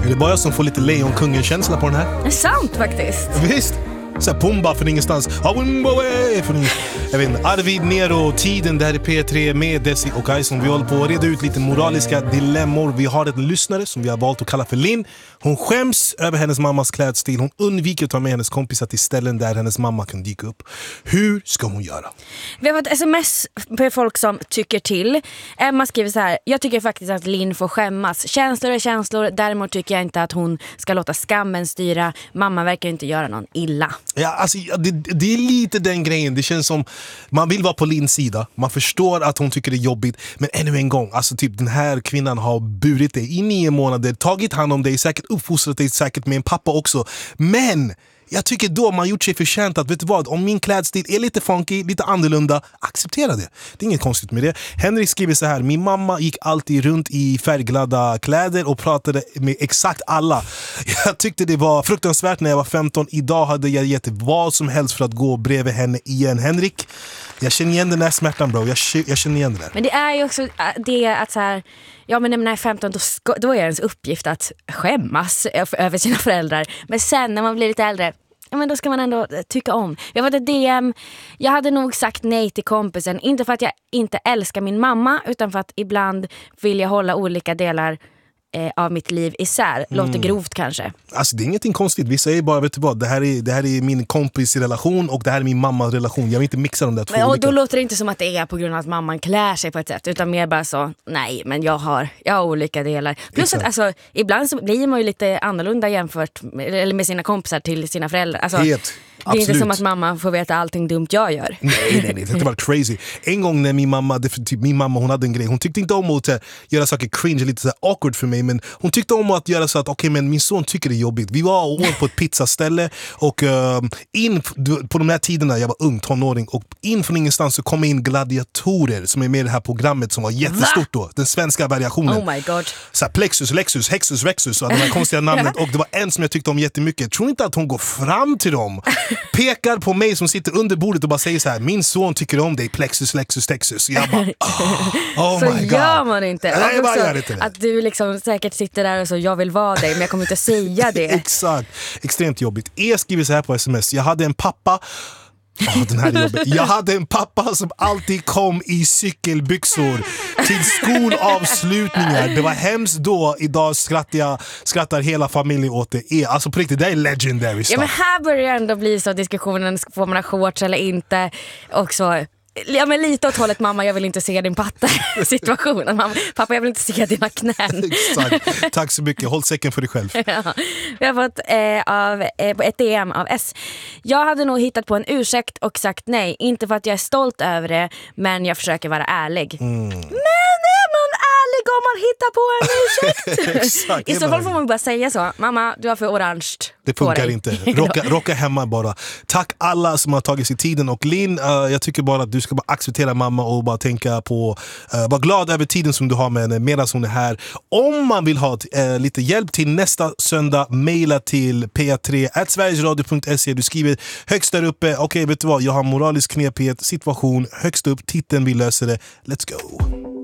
Men det är bara jag som får lite Lejonkungen-känsla på den här. Det är sant faktiskt. Visst? Så här Pumba från ingenstans. Jag vet inte. Arvid Nero, Tiden, det här är P3 med Desi och Kajson. Vi håller på att reda ut lite moraliska dilemmor. Vi har ett lyssnare som vi har valt att kalla för Linn. Hon skäms över hennes mammas klädstil. Hon undviker att ta med hennes kompisar till ställen där hennes mamma kan dyka upp. Hur ska hon göra? Vi har fått sms på folk som tycker till. Emma skriver så här: jag tycker faktiskt att Linn får skämmas. Känslor är känslor. Däremot tycker jag inte att hon ska låta skammen styra. Mamma verkar inte göra någon illa. Ja, alltså, det är lite den grejen. Det känns som man vill vara på Linns sida. Man förstår att hon tycker det är jobbigt. Men ännu en gång, alltså typ den här kvinnan har burit dig i 9 månader, tagit hand om dig, säkert uppfostrat dig säkert med en pappa också. Men jag tycker då man gjort sig förtjänt att, vet du vad, om min klädstil är lite funky, lite annorlunda, acceptera det. Det är inget konstigt med det. Henrik skriver så här: min mamma gick alltid runt i färgglada kläder och pratade med exakt alla. Jag tyckte det var fruktansvärt när jag var 15. Idag hade jag gett vad som helst för att gå bredvid henne igen. Henrik, jag känner igen den här smärtan, bro. Jag känner igen det där. Men det är ju också det att så här, ja men när man är 15 då är det ens uppgift att skämmas över sina föräldrar. Men sen när man blir lite äldre, ja men då ska man ändå tycka om. Jag var ett DM, jag hade nog sagt nej till kompisen. Inte för att jag inte älskar min mamma, utan för att ibland vill jag hålla olika delar av mitt liv isär. Låter grovt kanske. Alltså det är ingenting konstigt. Vi säger bara, vet du vad, det här är min kompis relation och det här är min mammas relation. Jag vill inte mixa de där två olika. Och då låter det inte som att det är på grund av att mamman klär sig på ett sätt, utan mer bara så, nej men jag har olika delar. Plus att alltså, ibland så blir man ju lite annorlunda jämfört med sina kompisar till sina föräldrar. Alltså, det är inte som att mamma får veta allting dumt jag gör. Nej, det var crazy. En gång när min mamma hon hade en grej. Hon tyckte inte om att göra saker cringe, lite så awkward för mig, men hon tyckte om att göra så att okej, men min son tycker det är jobbigt. Vi var på ett pizzaställe och på de här tiderna jag var ung tonåring, och in från ingenstans så kom in gladiatorer som är med i det här programmet som var jättestort då. Den svenska variationen. Oh my god. Så här, Plexus, Lexus, Hexus, Rexus och de här konstiga namnen. Och det var en som jag tyckte om jättemycket. Jag tror inte att hon går fram till dem, pekar på mig som sitter under bordet och bara säger så här: min son tycker om dig, Plexus, Lexus, Texus. Jag bara, oh så my god. gör man inte. Nej, jag bara gör inte det. Att du liksom säkert sitter där och så, jag vill vara dig men jag kommer inte säga det. Exakt, extremt jobbigt. Skriver så här på sms: jag hade en pappa. Den här är jobbigt. Jag hade en pappa som alltid kom i cykelbyxor till skolavslutningar. Det var hemskt då. Idag skrattar hela familjen åt det. Alltså på riktigt, det är legendary stuff. Ja, men här börjar det ändå bli så diskussionen, får man ha shorts eller inte. Och så, ja men lite åt hållet, mamma jag vill inte se din patta situationen. Mamma, pappa jag vill inte se dina knän. Exakt, tack så mycket, håll säcken för dig själv. Ja. Vi har fått ett DM av S. Jag hade nog hittat på en ursäkt och sagt nej. Inte för att jag är stolt över det, men jag försöker vara ärlig. Men är man ärlig om man hittar på en ursäkt? Exakt, i så fall får man bara säga så: mamma du har för orange. Det funkar inte. Rocka hemma bara. Tack alla som har tagit sig tiden. Och Linn, jag tycker bara att du ska bara acceptera mamma och bara tänka på, vara glad över tiden som du har med henne medan hon är här. Om man vill ha lite hjälp till nästa söndag, mejla till p3@sverigesradio.se. Du skriver högst där uppe: okej, vet du vad, jag har moralisk knepighet situation, högst upp, titeln, vi löser det. Let's go.